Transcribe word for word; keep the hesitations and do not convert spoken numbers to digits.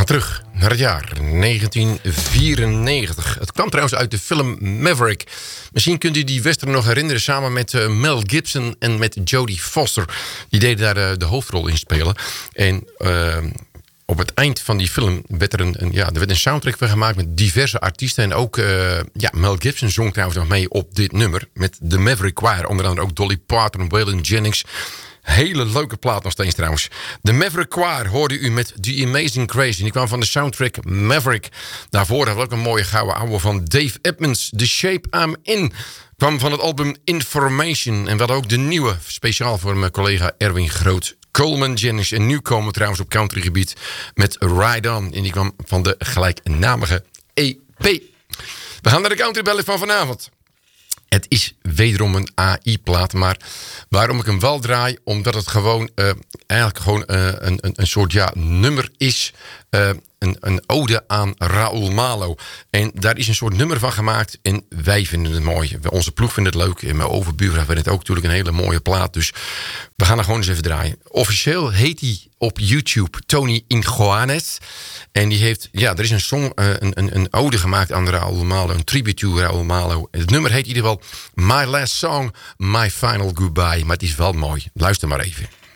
terug naar het jaar negentien vierennegentig. Het kwam trouwens uit de film Maverick. Misschien kunt u die western nog herinneren samen met uh, Mel Gibson en met Jodie Foster. Die deden daar uh, de hoofdrol in spelen. En uh, op het eind van die film werd er een, een, ja, er werd een soundtrack van gemaakt met diverse artiesten. En ook uh, ja, Mel Gibson zong trouwens nog mee op dit nummer. Met de Maverick Choir. Onder andere ook Dolly Parton, Waylon Jennings. Hele leuke plaat nog steeds trouwens. De Maverick Choir hoorde u met The Amazing Grace. Die kwam van de soundtrack Maverick. Daarvoor hadden we ook een mooie gouden ouwe van Dave Edmunds. The Shape I'm In kwam van het album Information. En we hadden ook de nieuwe, speciaal voor mijn collega Erwin Groot. Coleman Jennings. En nu komen we trouwens op countrygebied met Ride On. En die kwam van de gelijknamige E P. We gaan naar de countrybellen van vanavond. Het is wederom een A I-plaat, maar waarom ik hem wel draai, omdat het gewoon uh, eigenlijk gewoon uh, een, een, een soort ja, nummer is, uh, een, een ode aan Raoul Malo. En daar is een soort nummer van gemaakt en wij vinden het mooi. Onze ploeg vindt het leuk en mijn overbuurvrouw vindt het ook natuurlijk een hele mooie plaat. Dus we gaan er gewoon eens even draaien. Officieel heet hij op YouTube Tony Ingoanes. En die heeft, ja, er is een song, uh, een, een, een ode gemaakt aan Raoul Malo, een tribute to Raoul Malo. Het nummer heet in ieder geval My Last Song, My Final Goodbye. Maar het is wel mooi. Luister maar even.